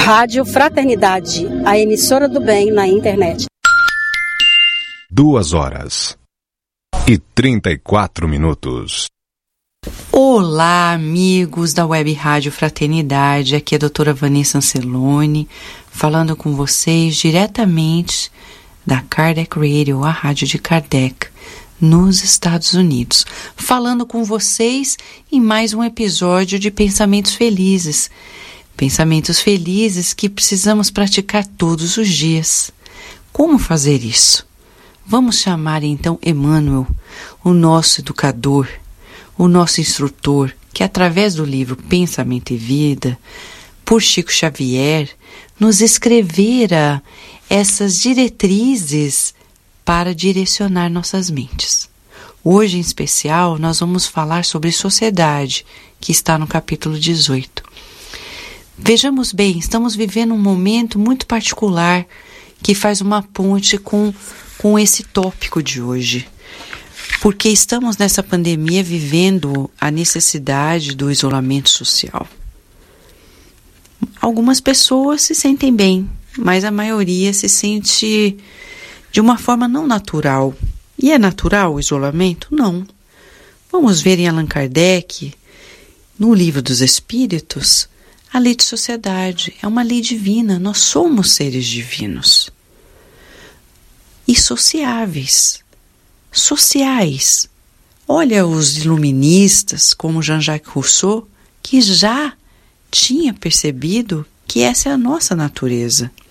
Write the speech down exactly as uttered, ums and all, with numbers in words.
Rádio Fraternidade, a emissora do bem na internet. Duas horas e trinta e quatro minutos. Olá, amigos da Web Rádio Fraternidade. Aqui é a doutora Vanessa Anceloni, falando com vocês diretamente da Kardec Radio, a rádio de Kardec, nos Estados Unidos. Falando com vocês em mais um episódio de Pensamentos Felizes. Pensamentos felizes que precisamos praticar todos os dias. Como fazer isso? Vamos chamar então Emmanuel, o nosso educador, o nosso instrutor, que através do livro Pensamento e Vida, por Chico Xavier, nos escrevera essas diretrizes para direcionar nossas mentes. Hoje, em especial, nós vamos falar sobre sociedade, que está no capítulo dezoito. Vejamos bem, estamos vivendo um momento muito particular que faz uma ponte com, com esse tópico de hoje. Porque estamos nessa pandemia vivendo a necessidade do isolamento social. Algumas pessoas se sentem bem, mas a maioria se sente de uma forma não natural. E é natural o isolamento? Não. Vamos ver em Allan Kardec, no Livro dos Espíritos, a lei de sociedade. É uma lei divina, nós somos seres divinos. E sociáveis. Sociais. Olha os iluministas, como Jean-Jacques Rousseau, que já tinha percebido que essa é a nossa natureza.